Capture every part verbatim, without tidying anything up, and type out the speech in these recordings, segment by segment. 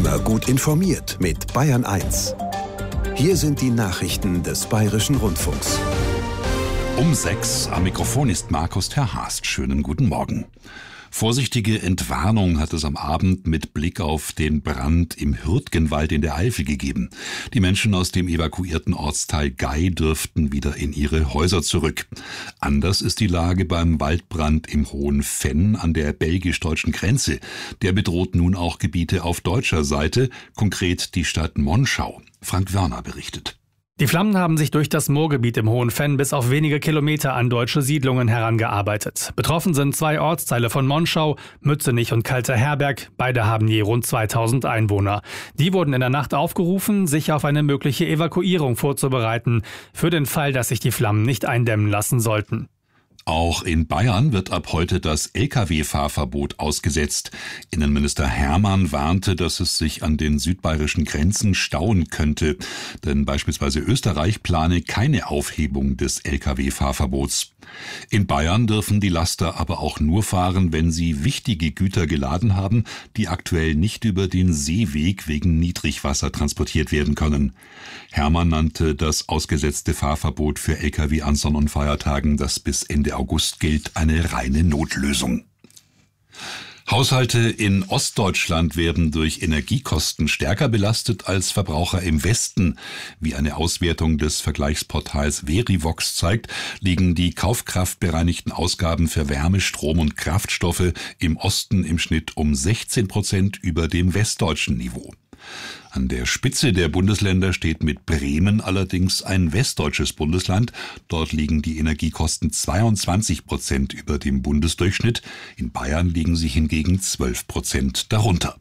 Immer gut informiert mit Bayern eins. Hier sind die Nachrichten des Bayerischen Rundfunks. Um sechs am Mikrofon ist Markus Terhast. Schönen guten Morgen. Vorsichtige Entwarnung hat es am Abend mit Blick auf den Brand im Hürtgenwald in der Eifel gegeben. Die Menschen aus dem evakuierten Ortsteil Gay dürften wieder in ihre Häuser zurück. Anders ist die Lage beim Waldbrand im Hohen Venn an der belgisch-deutschen Grenze. Der bedroht nun auch Gebiete auf deutscher Seite, konkret die Stadt Monschau. Frank Wörner berichtet. Die Flammen haben sich durch das Moorgebiet im Hohen Venn bis auf wenige Kilometer an deutsche Siedlungen herangearbeitet. Betroffen sind zwei Ortsteile von Monschau, Mützenich und Kalter Herberg. Beide haben je rund zweitausend Einwohner. Die wurden in der Nacht aufgerufen, sich auf eine mögliche Evakuierung vorzubereiten, für den Fall, dass sich die Flammen nicht eindämmen lassen sollten. Auch in Bayern wird ab heute das L K W-Fahrverbot ausgesetzt. Innenminister Hermann warnte, dass es sich an den südbayerischen Grenzen stauen könnte. Denn beispielsweise Österreich plane keine Aufhebung des L K W-Fahrverbots. In Bayern dürfen die Laster aber auch nur fahren, wenn sie wichtige Güter geladen haben, die aktuell nicht über den Seeweg wegen Niedrigwasser transportiert werden können. Hermann nannte das ausgesetzte Fahrverbot für L K W an Sonn- und Feiertagen, das bis Ende August gilt, eine reine Notlösung. Haushalte in Ostdeutschland werden durch Energiekosten stärker belastet als Verbraucher im Westen. Wie eine Auswertung des Vergleichsportals Verivox zeigt, liegen die kaufkraftbereinigten Ausgaben für Wärme, Strom und Kraftstoffe im Osten im Schnitt um sechzehn Prozent über dem westdeutschen Niveau. An der Spitze der Bundesländer steht mit Bremen allerdings ein westdeutsches Bundesland. Dort liegen die Energiekosten zweiundzwanzig Prozent über dem Bundesdurchschnitt. In Bayern liegen sie hingegen zwölf Prozent darunter.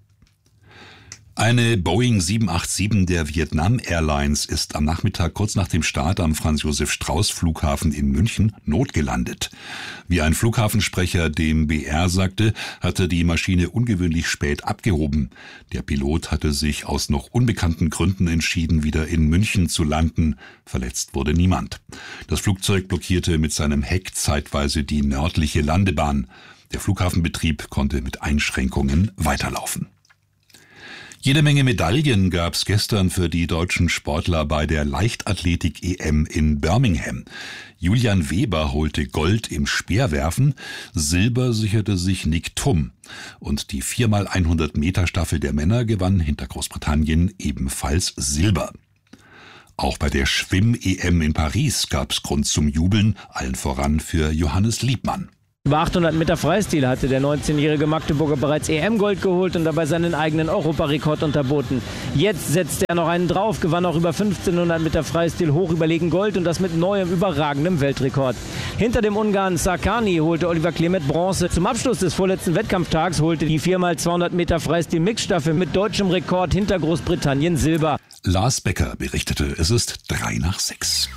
Eine Boeing sieben acht sieben der Vietnam Airlines ist am Nachmittag kurz nach dem Start am Franz-Josef-Strauß-Flughafen in München notgelandet. Wie ein Flughafensprecher dem B R sagte, hatte die Maschine ungewöhnlich spät abgehoben. Der Pilot hatte sich aus noch unbekannten Gründen entschieden, wieder in München zu landen. Verletzt wurde niemand. Das Flugzeug blockierte mit seinem Heck zeitweise die nördliche Landebahn. Der Flughafenbetrieb konnte mit Einschränkungen weiterlaufen. Jede Menge Medaillen gab's gestern für die deutschen Sportler bei der Leichtathletik-E M in Birmingham. Julian Weber holte Gold im Speerwerfen, Silber sicherte sich Nick Thum und die vier mal hundert Meter Staffel der Männer gewann hinter Großbritannien ebenfalls Silber. Auch bei der Schwimm-E M in Paris gab's Grund zum Jubeln, allen voran für Johannes Liebmann. Über achthundert Meter Freistil hatte der neunzehnjährige Magdeburger bereits E M-Gold geholt und dabei seinen eigenen Europarekord unterboten. Jetzt setzte er noch einen drauf, gewann auch über fünfzehnhundert Meter Freistil hoch überlegen Gold und das mit neuem, überragendem Weltrekord. Hinter dem Ungarn Sarkani holte Oliver Clement Bronze. Zum Abschluss des vorletzten Wettkampftags holte die vier mal zweihundert Meter Freistil Mixstaffel mit deutschem Rekord hinter Großbritannien Silber. Lars Becker berichtete, es ist drei nach sechs.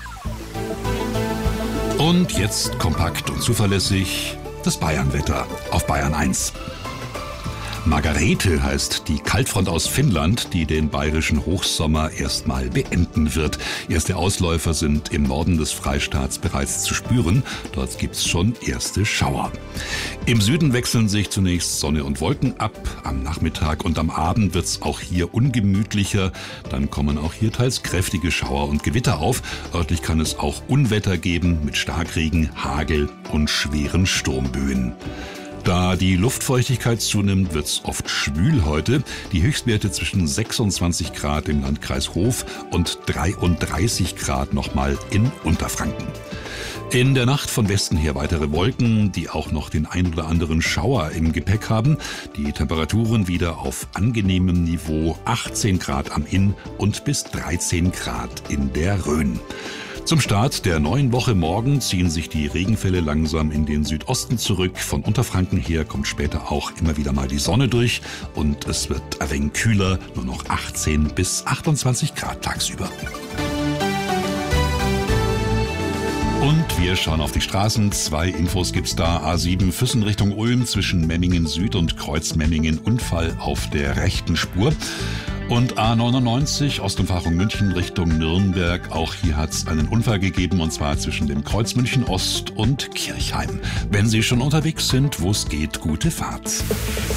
Und jetzt kompakt und zuverlässig das Bayernwetter auf Bayern eins. Margarete heißt die Kaltfront aus Finnland, die den bayerischen Hochsommer erstmal beenden wird. Erste Ausläufer sind im Norden des Freistaats bereits zu spüren. Dort gibt's schon erste Schauer. Im Süden wechseln sich zunächst Sonne und Wolken ab. Am Nachmittag und am Abend wird's auch hier ungemütlicher. Dann kommen auch hier teils kräftige Schauer und Gewitter auf. Örtlich kann es auch Unwetter geben mit Starkregen, Hagel und schweren Sturmböen. Da die Luftfeuchtigkeit zunimmt, wird's oft schwül heute. Die Höchstwerte zwischen sechsundzwanzig Grad im Landkreis Hof und dreiunddreißig Grad nochmal in Unterfranken. In der Nacht von Westen her weitere Wolken, die auch noch den ein oder anderen Schauer im Gepäck haben. Die Temperaturen wieder auf angenehmem Niveau, achtzehn Grad am Inn und bis dreizehn Grad in der Rhön. Zum Start der neuen Woche morgen ziehen sich die Regenfälle langsam in den Südosten zurück. Von Unterfranken her kommt später auch immer wieder mal die Sonne durch und es wird ein wenig kühler, nur noch achtzehn bis achtundzwanzig Grad tagsüber. Und wir schauen auf die Straßen. Zwei Infos gibt's da. A sieben Füssen Richtung Ulm zwischen Memmingen Süd und Kreuzmemmingen. Unfall auf der rechten Spur. Und A neunundneunzig Ostumfahrung München Richtung Nürnberg. Auch hier hat es einen Unfall gegeben, und zwar zwischen dem Kreuz München Ost und Kirchheim. Wenn Sie schon unterwegs sind, wo es geht, gute Fahrt.